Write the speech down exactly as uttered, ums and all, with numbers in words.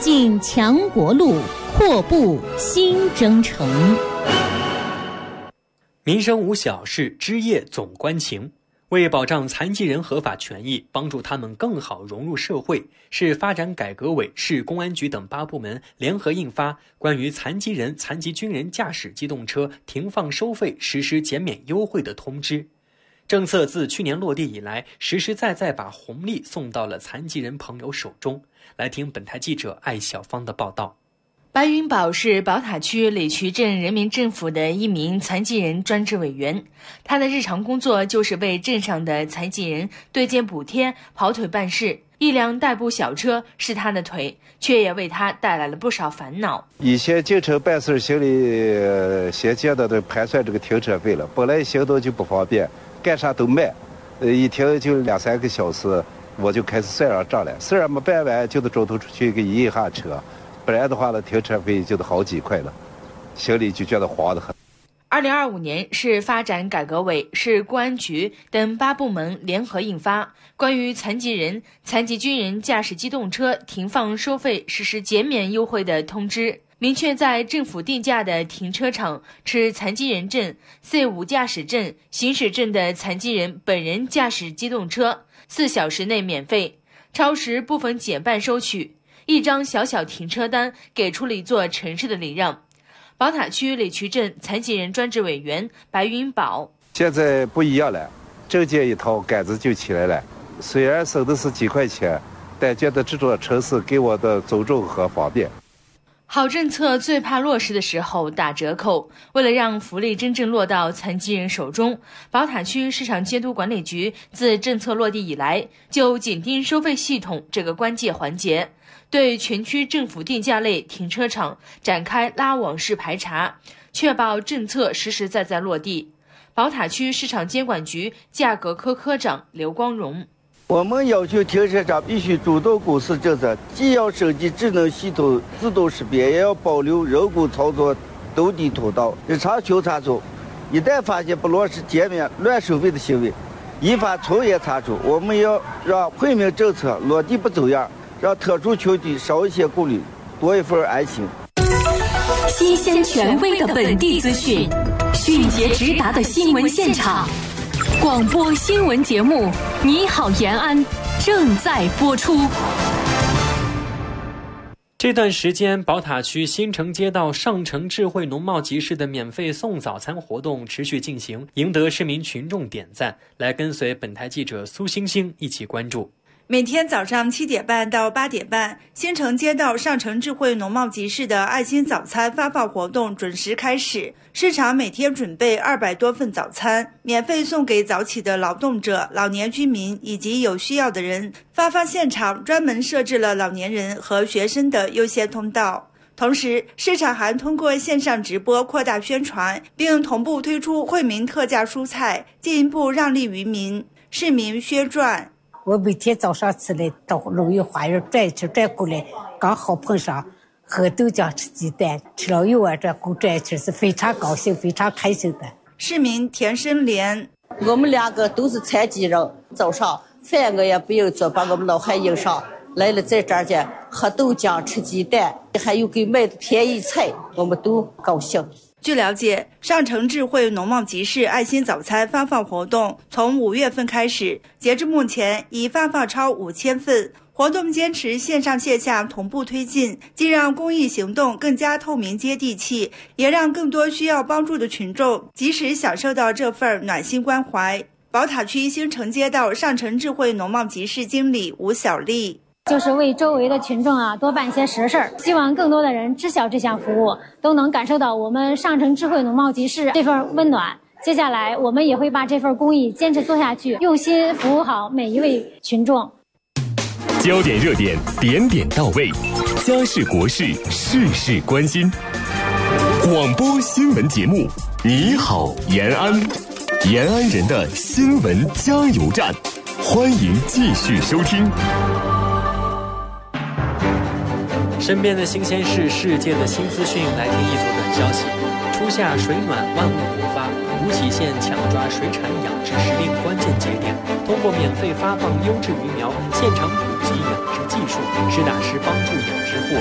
进强国路，阔步新征程。 民生无小事，枝叶总关情。为保障残疾人合法权益，帮助他们更好融入社会，市发展改革委、市公安局等八部门联合印发《关于残疾人、残疾军人驾驶机动车停放收费实施减免优惠的通知》。政策自去年落地以来，实实在在把红利送到了残疾人朋友手中。来听本台记者艾小芳的报道。 白云堡是宝塔区李渠镇人民政府的一名残疾人专职委员，他的日常工作就是为镇上的残疾人对接补贴、跑腿办事。一辆代步小车是他的腿，却也为他带来了不少烦恼。 以前进城办事心里先见到的盘算这个停车费了，本来行动就不方便，干啥都慢，呃，一停就两三个小时，我就开始算上账了。事儿没办完，就得中途出去给移一下车。不然的话呢，停车费就得好几块了，心里就觉得慌得很。 二零二五年，市发展改革委、市公安局等八部门联合印发《关于残疾人、残疾军人驾驶机动车停放收费实施减免优惠的通知》，明确在政府定价的停车场持残疾人证、C 五驾驶证、行驶证的残疾人本人驾驶机动车，四小时内免费，超时部分减半收取。一张小小停车单给出了一座城市的礼让。宝塔区李渠镇残疾人专职委员白云宝： 现在不一样了，证件一套，杆子就起来了。虽然省的是几块钱，但觉得这座城市给我的尊重和方便。 好政策最怕落实的时候打折扣。为了让福利真正落到残疾人手中，宝塔区市场监督管理局自政策落地以来，就紧盯收费系统这个关键环节，对全区政府定价类停车场展开拉网式排查，确保政策实实在在落地。宝塔区市场监管局价格科科长刘光荣： 我们要求停车场必须主动公示政策，既要升级智能系统自动识别，也要保留人工操作兜底通道。日常巡查中，一旦发现不落实减免乱收费的行为，依法从严查处。我们要让惠民政策落地不走样，让特殊群体少一些顾虑，多一份安心。 新鲜权威的本地资讯，迅捷直达的新闻现场，广播新闻节目《你好延安》正在播出。 这段时间，宝塔区新城街道上城智慧农贸集市的免费送早餐活动持续进行，赢得市民群众点赞。来跟随本台记者苏星星一起关注。 每天早上七点半到八点半，新城街道上城智慧农贸集市的爱心早餐发放活动准时开始。市场每天准备二百多份早餐，免费送给早起的劳动者、老年居民以及有需要的人。发放现场专门设置了老年人和学生的优先通道。同时，市场还通过线上直播扩大宣传，并同步推出惠民特价蔬菜，进一步让利于民。市民薛传： 我每天早上起来到龙运花园转一圈转过来，刚好碰上喝豆浆吃鸡蛋，吃了一碗转过转一圈，是非常高兴非常开心的。 市民田生莲： 我们两个都是残疾人，早上饭我也不用做，把我们老汉迎上来了，在这儿去喝豆浆吃鸡蛋，还有给卖的便宜菜，我们都高兴。 据了解，上城智慧农贸集市爱心早餐发放活动从五月份开始，截至目前已发放超五千份。活动坚持线上线下同步推进，既让公益行动更加透明接地气，也让更多需要帮助的群众及时享受到这份暖心关怀。宝塔区新城街道上城智慧农贸集市经理吴小丽： 就是为周围的群众啊多办些实事儿，希望更多的人知晓这项服务，都能感受到我们上城智慧农贸集市这份温暖。接下来我们也会把这份公益坚持做下去，用心服务好每一位群众。 焦点热点，点点到位，家事国事，事事关心。广播新闻节目，你好延安，延安人的新闻加油站，欢迎继续收听。 身边的新鲜事，世界的新资讯，来听一组短消息。初夏水暖，万物勃发，吴起县抢抓水产养殖时令关键节点，通过免费发放优质鱼苗，现场普及养殖技术，实打实帮助养殖户